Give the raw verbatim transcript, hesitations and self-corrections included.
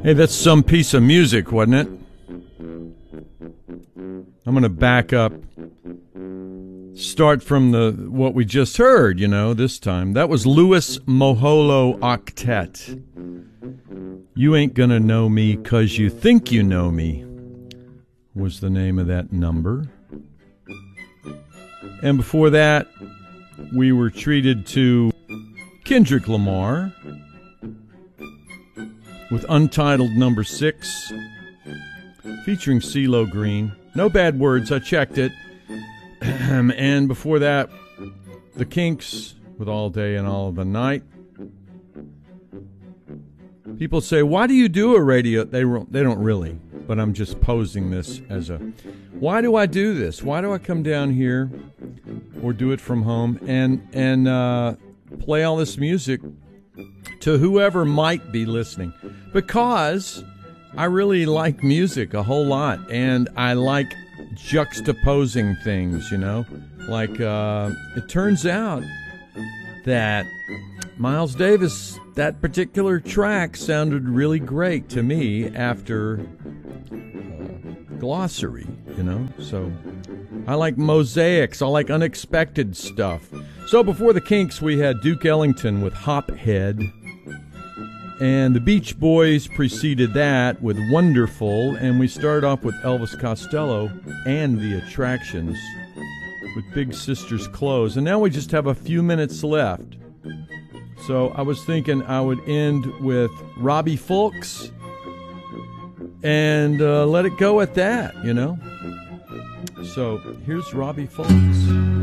Hey, that's some piece of music, wasn't it? I'm going to back up. Start from the what we just heard, you know, this time. That was Louis Moholo Octet. You Ain't Gonna Know Me 'Cause You Think You Know Me was the name of that number. And before that, we were treated to Kendrick Lamar with Untitled Number Six, featuring CeeLo Green. No bad words, I checked it. And before that, the Kinks with All Day and All of the Night. People say, why do you do a radio? They, they don't really, but I'm just posing this as a, why do I do this? Why do I come down here or do it from home and, and uh, play all this music to whoever might be listening? Because I really like music a whole lot, and I like juxtaposing things, you know? Like, uh, it turns out that Miles Davis, that particular track sounded really great to me after uh, Glossary, you know? So I like mosaics. I like unexpected stuff. So before the Kinks, we had Duke Ellington with Hophead. And the Beach Boys preceded that with Wonderful. And we started off with Elvis Costello and the Attractions with Big Sister's Clothes. And now we just have a few minutes left. So I was thinking I would end with Robbie Fulks and uh, let it go at that, you know? So here's Robbie Fulks.